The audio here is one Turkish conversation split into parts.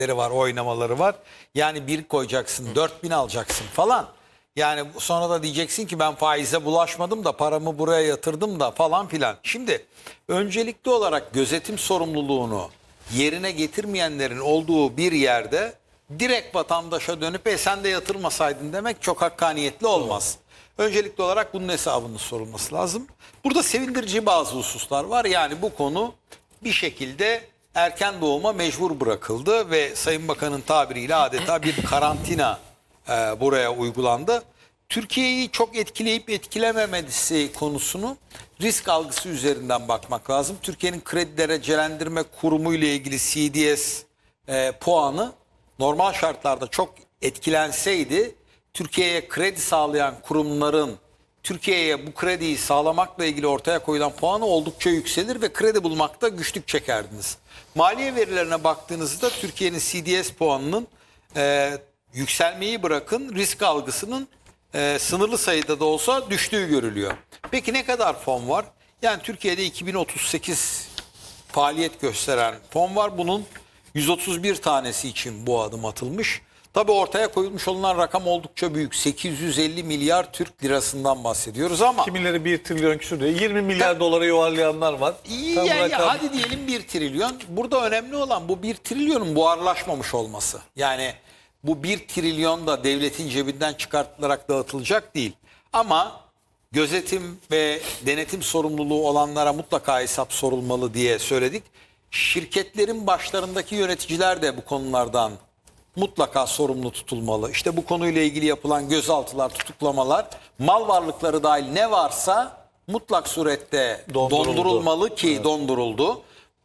var, oynamaları var. Yani bir koyacaksın, 4.000 alacaksın falan. Yani sonra da diyeceksin ki ben faize bulaşmadım da paramı buraya yatırdım da falan filan. Şimdi öncelikli olarak gözetim sorumluluğunu yerine getirmeyenlerin olduğu bir yerde direkt vatandaşa dönüp sen de yatırmasaydın demek çok hakkaniyetli olmaz. Öncelikli olarak bunun hesabının sorulması lazım. Burada sevindirici bazı hususlar var. Yani bu konu bir şekilde erken doğuma mecbur bırakıldı ve Sayın Bakan'ın tabiriyle adeta bir karantina buraya uygulandı. Türkiye'yi çok etkileyip etkilememesi konusunu risk algısı üzerinden bakmak lazım. Türkiye'nin Kredi Derecelendirme Kurumu ile ilgili CDS puanı normal şartlarda çok etkilenseydi Türkiye'ye kredi sağlayan kurumların Türkiye'ye bu krediyi sağlamakla ilgili ortaya koyulan puanı oldukça yükselir ve kredi bulmakta güçlük çekerdiniz. Maliye verilerine baktığınızda Türkiye'nin CDS puanının yükselmeyi bırakın risk algısının sınırlı sayıda da olsa düştüğü görülüyor. Peki ne kadar fon var? Yani Türkiye'de 2038 faaliyet gösteren fon var. Bunun 131 tanesi için bu adım atılmış. Tabii ortaya koyulmuş olunan rakam oldukça büyük. 850 milyar Türk lirasından bahsediyoruz ama... Kimileri 1 trilyon küsur diyor. 20 milyar dolara yuvarlayanlar var. Hadi diyelim 1 trilyon. Burada önemli olan bu 1 trilyonun buharlaşmamış olması. Yani bu 1 trilyon da devletin cebinden çıkartılarak dağıtılacak değil. Ama gözetim ve denetim sorumluluğu olanlara mutlaka hesap sorulmalı diye söyledik. Şirketlerin başlarındaki yöneticiler de bu konulardan mutlaka sorumlu tutulmalı. İşte bu konuyla ilgili yapılan gözaltılar, tutuklamalar, mal varlıkları dahil ne varsa mutlak surette dondurulmalı ki evet. Donduruldu.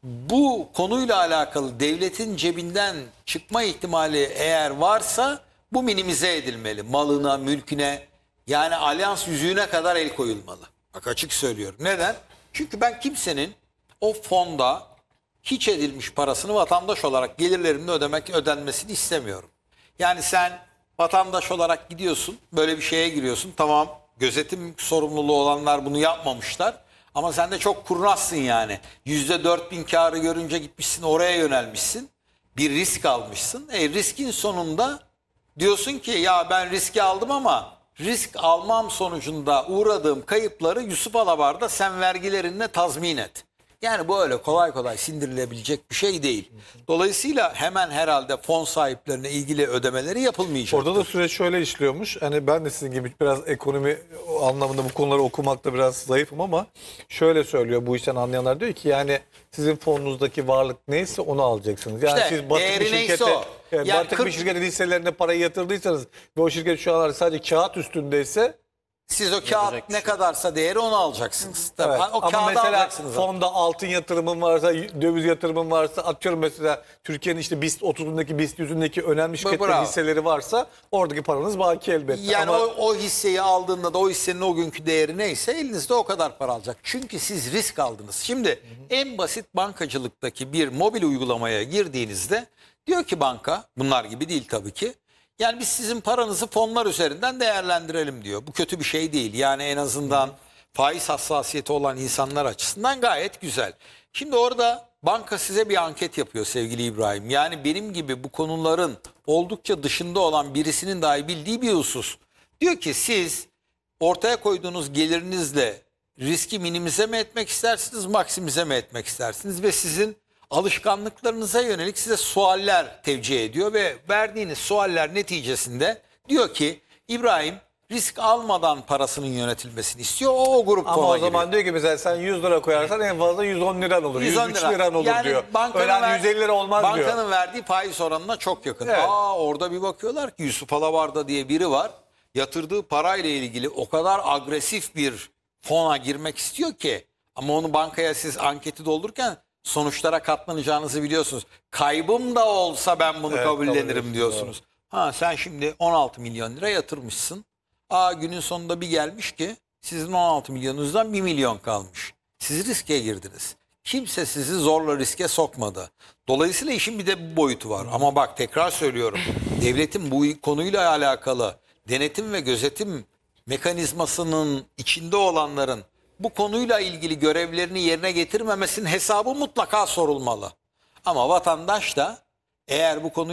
Bu konuyla alakalı devletin cebinden çıkma ihtimali eğer varsa bu minimize edilmeli. Malına, mülküne yani alyans yüzüğüne kadar el koyulmalı. Bak açık söylüyorum. Neden? Çünkü ben kimsenin o fonda hiç edilmiş parasını vatandaş olarak gelirlerimle ödenmesini istemiyorum. Yani sen vatandaş olarak gidiyorsun, böyle bir şeye giriyorsun. Tamam, gözetim sorumluluğu olanlar bunu yapmamışlar. Ama sen de çok kurnazsın yani. %4.000 karı görünce gitmişsin oraya yönelmişsin. Bir risk almışsın. Riskin sonunda diyorsun ki ya ben riski aldım ama risk almam sonucunda uğradığım kayıpları Yusuf Alabar'da sen vergilerinle tazmin et. Yani bu öyle kolay kolay sindirilebilecek bir şey değil. Dolayısıyla hemen herhalde fon sahiplerine ilgili ödemeleri yapılmayacak. Orada da süreç şöyle işliyormuş. Hani ben de sizin gibi biraz ekonomi anlamında bu konuları okumakta biraz zayıfım ama şöyle söylüyor bu işten anlayanlar diyor ki yani sizin fonunuzdaki varlık neyse onu alacaksınız. Yani İşte, siz batık bir şirkete, yani batık bir şirketin hisselerine parayı yatırdıysanız ve o şirket şu an sadece kağıt üstündeyse siz o kağıt ne kadarsa değeri onu alacaksınız. Tabii. Evet. O ama mesela alacaksınız fonda altın yatırımın varsa, döviz yatırımın varsa, atıyorum mesela Türkiye'nin işte BIST 30'undaki, BIST 100'ündeki önemli şirketlerin hisseleri varsa oradaki paranız baki elbette. Yani ama o hisseyi aldığında da o hissenin o günkü değeri neyse elinizde o kadar para alacak. Çünkü siz risk aldınız. Şimdi en basit bankacılıktaki bir mobil uygulamaya girdiğinizde diyor ki banka, bunlar gibi değil tabii ki. Yani biz sizin paranızı fonlar üzerinden değerlendirelim diyor. Bu kötü bir şey değil. Yani en azından faiz hassasiyeti olan insanlar açısından gayet güzel. Şimdi orada banka size bir anket yapıyor sevgili İbrahim. Yani benim gibi bu konuların oldukça dışında olan birisinin dahi bildiği bir husus. Diyor ki siz ortaya koyduğunuz gelirinizle riski minimize mi etmek istersiniz, maksimize mi etmek istersiniz ve sizin alışkanlıklarınıza yönelik size sualler tevcih ediyor ve verdiğiniz sualler neticesinde diyor ki İbrahim risk almadan parasının yönetilmesini istiyor. O grup ama o zaman diyor ki mesela sen 100 lira koyarsan en fazla 110 liran olur. 103 liran olur yani diyor. Öyle 150 lira olmaz bankanın diyor. Bankanın verdiği faiz oranına çok yakın. Evet. Orada bir bakıyorlar ki Yusuf Alabarda diye biri var. Yatırdığı parayla ilgili o kadar agresif bir fona girmek istiyor ki ama onu bankaya siz anketi doldururken sonuçlara katlanacağınızı biliyorsunuz. Kaybım da olsa ben bunu kabullenirim diyorsunuz. Ha sen şimdi 16 milyon lira yatırmışsın. Günün sonunda bir gelmiş ki sizin 16 milyonunuzdan 1 milyon kalmış. Siz riske girdiniz. Kimse sizi zorla riske sokmadı. Dolayısıyla işin bir de bu boyutu var. Ama bak tekrar söylüyorum. Devletin bu konuyla alakalı denetim ve gözetim mekanizmasının içinde olanların bu konuyla ilgili görevlerini yerine getirmemesinin hesabı mutlaka sorulmalı. Ama vatandaş da eğer bu konuyu